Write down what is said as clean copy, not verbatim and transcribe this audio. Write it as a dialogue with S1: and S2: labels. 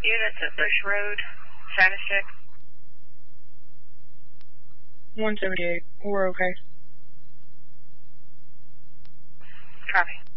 S1: Units at Bush Road, status check.
S2: 178. We're okay.
S1: Copy.